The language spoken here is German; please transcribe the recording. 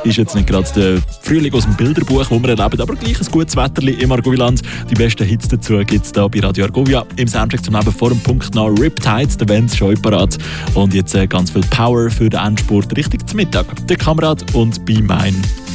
ist jetzt nicht gerade der Frühling aus dem Bilderbuch, wo wir erleben, aber gleich ein gutes Wetterli im Argoviland. Die besten Hits dazu gibt es hier bei Radio Argovia. Im Soundtrack zum Leben vor dem Punkt nach Riptide, der Vance schon parat. Und jetzt ganz viel Power für den Endspurt Richtung zum Mittag. Der Kamerad und Be Mine.